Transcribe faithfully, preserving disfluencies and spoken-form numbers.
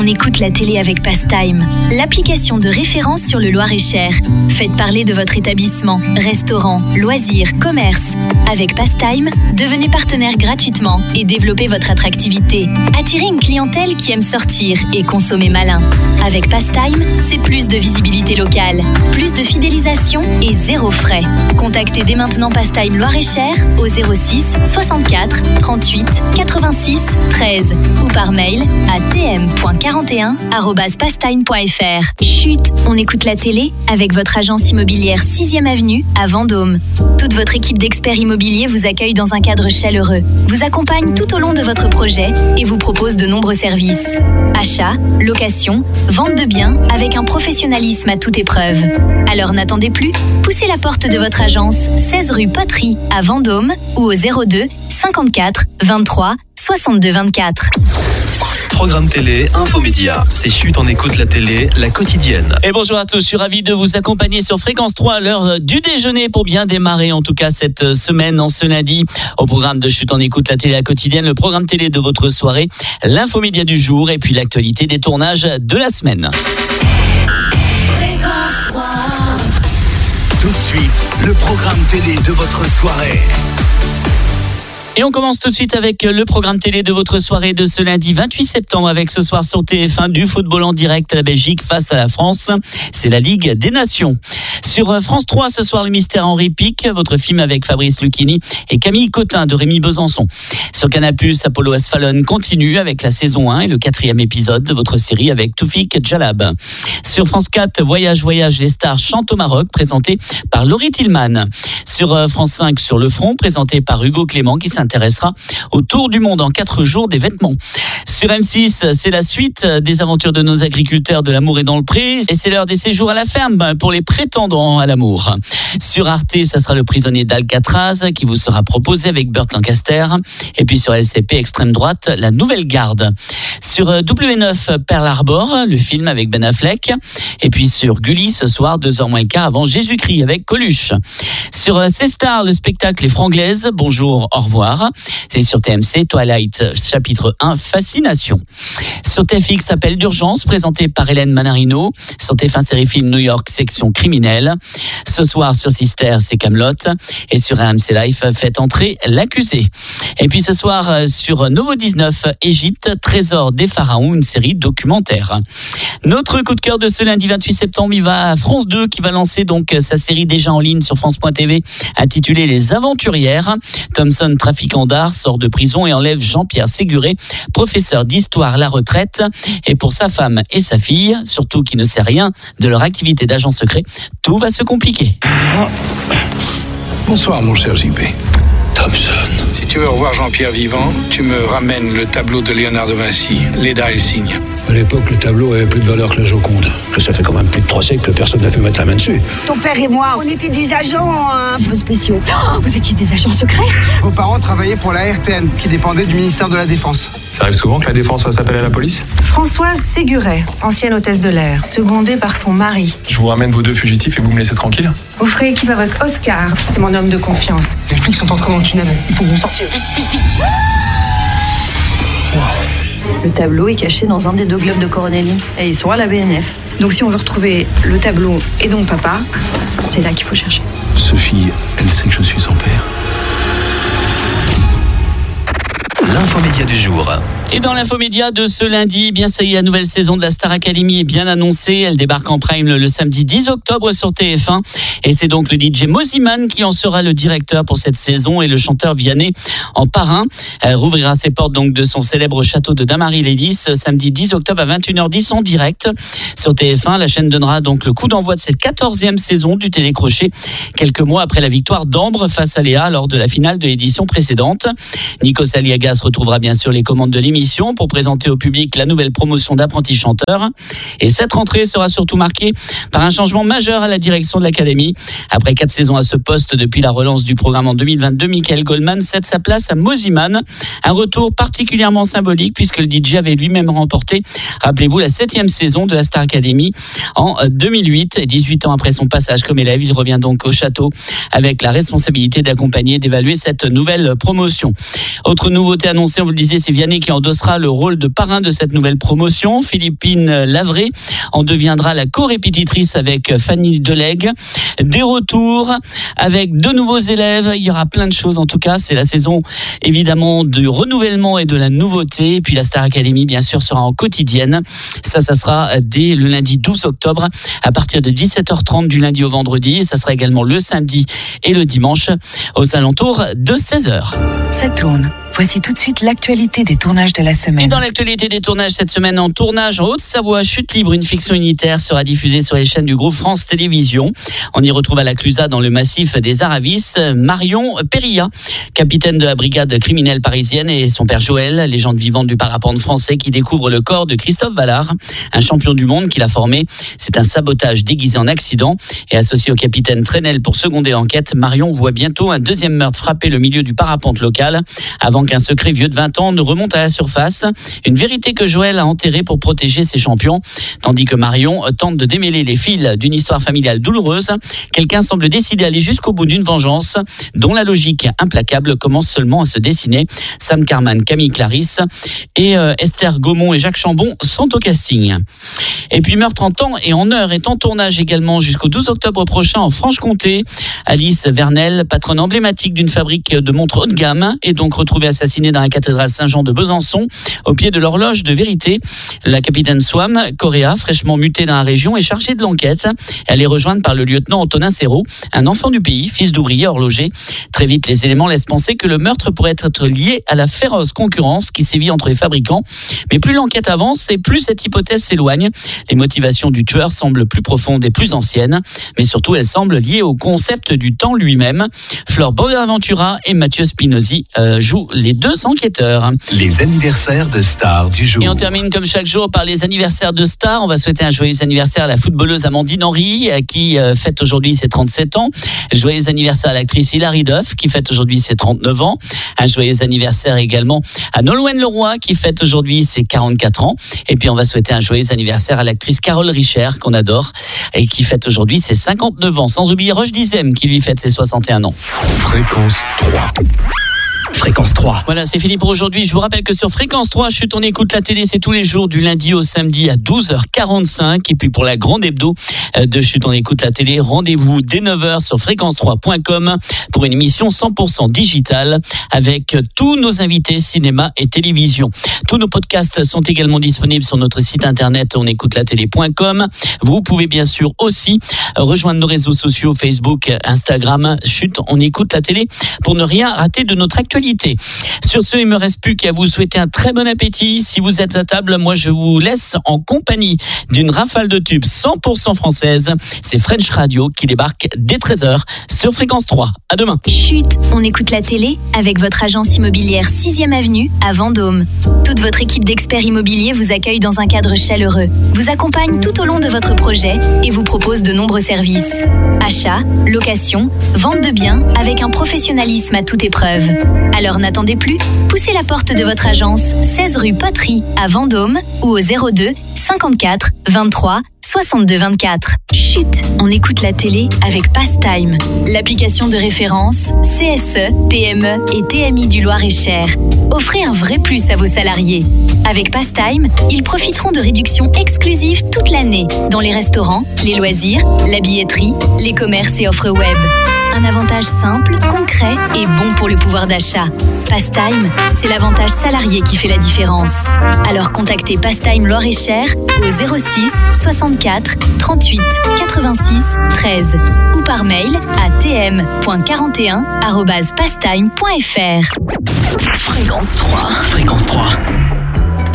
On écoute la télé avec Pastime, l'application de référence sur le Loir-et-Cher. Faites parler de votre établissement, restaurant, loisirs, commerce. Avec Pastime, devenez partenaire gratuitement et développez votre attractivité. Attirez une clientèle qui aime sortir et consommer malin. Avec Pastime, c'est plus de visibilité locale, plus de fidélisation et zéro frais. Contactez dès maintenant Pastime Loir-et-Cher au zéro six soixante-quatre trente-huit quatre-vingt-six treize ou par mail à t m point quarante et un arobase pastime point f r. Chut, on écoute la télé avec votre agence immobilière sixième avenue à Vendôme. Toute votre équipe d'experts immobiliers vous accueille dans un cadre chaleureux, vous accompagne tout au long de votre projet et vous propose de nombreux services. Achat, location, vente de biens avec un professionnalisme à toute épreuve. Alors n'attendez plus, poussez la porte de votre agence seize rue Poterie à Vendôme ou au zéro deux cinquante-quatre vingt-trois soixante-deux vingt-quatre. Programme télé, Infomédia. C'est Chut, on écoute la télé, la quotidienne. Et bonjour à tous, je suis ravi de vous accompagner sur Fréquence trois à l'heure du déjeuner pour bien démarrer en tout cas cette semaine en ce lundi. Au programme de Chut, on écoute la télé, la quotidienne, le programme télé de votre soirée, l'Infomédia du jour et puis l'actualité des tournages de la semaine. Tout de suite, le programme télé de votre soirée. Et on commence tout de suite avec le programme télé de votre soirée de ce lundi vingt-huit septembre avec ce soir sur T F un du football en direct, la Belgique face à la France. C'est la Ligue des Nations. Sur France trois ce soir, le mystère Henri Pic, votre film avec Fabrice Lucchini et Camille Cotin de Rémi Besançon. Sur Canal plus, Apollo Has Fallen continue avec la saison un et le quatrième épisode de votre série avec Toufik Djalab. Sur France quatre, Voyage, Voyage, les stars chantent au Maroc, présenté par Laurie Tillman. Sur France cinq, Sur le front, présenté par Hugo Clément qui s'intéressera au tour du monde en quatre jours des vêtements. Sur M six, c'est la suite des aventures de nos agriculteurs de l'amour et dans le pré et c'est l'heure des séjours à la ferme pour les prétendants à l'amour. Sur Arte, ça sera le prisonnier d'Alcatraz qui vous sera proposé avec Burt Lancaster et puis sur L C P extrême droite, la Nouvelle Garde. Sur W neuf, Pearl Harbor, le film avec Ben Affleck et puis sur Gulli ce soir, deux heures moins le quart avant Jésus-Christ avec Coluche. Sur C-Star, le spectacle Les Franglaises, bonjour, au revoir. C'est sur T M C, Twilight, chapitre un, Fascination. Sur T F X, Appel d'urgence, présenté par Hélène Manarino. Sur T F un, série film New York, section criminelle. Ce soir, sur Sister, c'est Kaamelott. Et sur A M C Life, Faites entrer l'accusé. Et puis ce soir, sur Novo dix-neuf, Égypte, Trésor des pharaons, une série documentaire. Notre coup de cœur de ce lundi vingt-huit septembre, il va à France deux, qui va lancer donc sa série déjà en ligne sur France point T V, intitulée Les Aventurières. Thomson, trafiquant d'art, sort de prison et enlève Jean-Pierre Séguré, professeur d'histoire à la retraite. Et pour sa femme et sa fille, surtout qui ne sait rien de leur activité d'agent secret, tout va se compliquer. Bonsoir mon cher J P. Thomson. Si tu veux revoir Jean-Pierre vivant, tu me ramènes le tableau de Léonard de Vinci, Léda et le cygne. À l'époque, le tableau avait plus de valeur que la Joconde. Ça fait quand même plus de trois siècles que personne n'a pu mettre la main dessus. Ton père et moi, on était des agents un peu spéciaux. Oh, vous étiez des agents secrets? Vos parents travaillaient pour la R T N, qui dépendait du ministère de la Défense. Ça arrive souvent que la Défense fasse appel à la police? Françoise Séguré, ancienne hôtesse de l'air, secondée par son mari. Je vous ramène vos deux fugitifs et vous me laissez tranquille? Vous ferez équipe avec Oscar, c'est mon homme de confiance. Les flics sont entrés dans le tunnel, il faut que vous sortiez vite, vite, vite. Le tableau est caché dans un des deux globes de Coronelli et ils sont à la B N F. Donc si on veut retrouver le tableau et donc papa, c'est là qu'il faut chercher. Sophie, elle sait que je suis son père. L'infomédia du jour. Et dans l'infomédia de ce lundi, eh bien ça y est, la nouvelle saison de la Star Academy est bien annoncée. Elle débarque en prime le, le samedi dix octobre sur T F un. Et c'est donc le D J Mosiman qui en sera le directeur pour cette saison et le chanteur Vianney en parrain. Elle rouvrira ses portes donc de son célèbre château de Damary-les-Lys samedi dix octobre à vingt et une heures dix en direct. Sur T F un, la chaîne donnera donc le coup d'envoi de cette quatorzième saison du télécrochet, quelques mois après la victoire d'Ambre face à Léa lors de la finale de l'édition précédente. Nikos Aliagas retrouvera bien sûr les commandes de l'émission pour présenter au public la nouvelle promotion d'Apprenti Chanteur. Et cette rentrée sera surtout marquée par un changement majeur à la direction de l'Académie. Après quatre saisons à ce poste depuis la relance du programme en deux mille vingt-deux, Michael Goldman cède sa place à Mosiman. Un retour particulièrement symbolique puisque le D J avait lui-même remporté, rappelez-vous, la septième saison de la Star Academy en deux mille huit. dix-huit ans après son passage comme élève, il revient donc au château avec la responsabilité d'accompagner et d'évaluer cette nouvelle promotion. Autre nouveauté annoncée, on vous le disait, c'est Vianney qui endosse endossera le rôle de parrain de cette nouvelle promotion. Philippine Lavré en deviendra la co-répétitrice avec Fanny Delègue. Des retours avec de nouveaux élèves. Il y aura plein de choses en tout cas. C'est la saison évidemment du renouvellement et de la nouveauté. Et puis la Star Academy bien sûr sera en quotidienne. Ça, ça sera dès le lundi douze octobre à partir de dix-sept heures trente du lundi au vendredi. Et ça sera également le samedi et le dimanche aux alentours de seize heures. Ça tourne. Voici tout de suite l'actualité des tournages de la semaine. Et dans l'actualité des tournages cette semaine, en tournage en Haute-Savoie, Chute libre, une fiction unitaire sera diffusée sur les chaînes du groupe France Télévisions. On y retrouve à la Clusaz, dans le massif des Aravis, Marion Perilla, capitaine de la brigade criminelle parisienne, et son père Joël, légende vivante du parapente français, qui découvre le corps de Christophe Vallard, un champion du monde qu'il a formé. C'est un sabotage déguisé en accident. Et associé au capitaine Trenel pour seconder l'enquête, Marion voit bientôt un deuxième meurtre frapper le milieu du parapente local, avant qu'un secret vieux de vingt ans ne remonte à la surface. Une vérité que Joël a enterrée pour protéger ses champions, tandis que Marion tente de démêler les fils d'une histoire familiale douloureuse. Quelqu'un semble décidé à aller jusqu'au bout d'une vengeance dont la logique implacable commence seulement à se dessiner. Sam Carman, Camille Clarisse et euh, Esther Gaumont et Jacques Chambon sont au casting. Et puis Meurtre en temps et en heure est en tournage également jusqu'au douze octobre prochain en Franche-Comté. Alice Vernel, patronne emblématique d'une fabrique de montres haut de gamme, est donc retrouvée assassinée dans la cathédrale Saint-Jean de Besançon, au pied de l'horloge de vérité. La capitaine Swam, Correa, fraîchement mutée dans la région, est chargée de l'enquête. Elle est rejointe par le lieutenant Antonin Serrault, un enfant du pays, fils d'ouvrier horloger. Très vite, les éléments laissent penser que le meurtre pourrait être lié à la féroce concurrence qui sévit entre les fabricants. Mais plus l'enquête avance et plus cette hypothèse s'éloigne. Les motivations du tueur semblent plus profondes et plus anciennes, mais surtout elles semblent liées au concept du temps lui-même. Flore Bonaventura et Mathieu Spinozzi euh, jouent les deux enquêteurs. Les anniversaires de stars du jour. Et on termine comme chaque jour par les anniversaires de stars. On va souhaiter un joyeux anniversaire à la footballeuse Amandine Henry qui fête aujourd'hui ses trente-sept ans. Joyeux anniversaire à l'actrice Hilary Duff qui fête aujourd'hui ses trente-neuf ans. Un joyeux anniversaire également à Nolwenn Leroy qui fête aujourd'hui ses quarante-quatre ans. Et puis on va souhaiter un joyeux anniversaire à l'actrice Carole Richer qu'on adore et qui fête aujourd'hui ses cinquante-neuf ans. Sans oublier Roche Dizem qui lui fête ses soixante et un ans. Fréquence trois. Fréquence trois. Voilà, c'est fini pour aujourd'hui. Je vous rappelle que sur Fréquence trois, Chut, on écoute la télé, c'est tous les jours du lundi au samedi à douze heures quarante-cinq. Et puis pour la grande hebdo de Chut, on écoute la télé, rendez-vous dès neuf heures sur fréquence trois point com pour une émission cent pour cent digitale avec tous nos invités cinéma et télévision. Tous nos podcasts sont également disponibles sur notre site internet on écoute la télé point com. Vous pouvez bien sûr aussi rejoindre nos réseaux sociaux Facebook, Instagram, Chut, on écoute la télé pour ne rien rater de notre actualité. Sur ce, il me reste plus qu'à vous souhaiter un très bon appétit. Si vous êtes à table, moi je vous laisse en compagnie d'une rafale de tubes cent pour cent française. C'est French Radio qui débarque dès treize heures sur Fréquence trois. À demain. Chut, on écoute la télé avec votre agence immobilière sixième avenue à Vendôme. Toute votre équipe d'experts immobiliers vous accueille dans un cadre chaleureux, vous accompagne tout au long de votre projet et vous propose de nombreux services. Achat, location, vente de biens avec un professionnalisme à toute épreuve. Alors n'attendez plus, poussez la porte de votre agence seize rue Poterie à Vendôme ou au zéro deux cinquante-quatre vingt-trois soixante-deux vingt-quatre. Chut, on écoute la télé avec Pastime, l'application de référence C S E, T M E et T M I du Loir-et-Cher. Offrez un vrai plus à vos salariés. Avec Pastime, ils profiteront de réductions exclusives toute l'année dans les restaurants, les loisirs, la billetterie, les commerces et offres web. Un avantage simple, concret et bon pour le pouvoir d'achat. Pastime, c'est l'avantage salarié qui fait la différence. Alors contactez Pastime Loir-et-Cher au zéro six soixante-quatre trente-huit quatre-vingt-six treize ou par mail à t m point quarante et un arobase pastime point f r. Fréquence trois. Fréquence trois.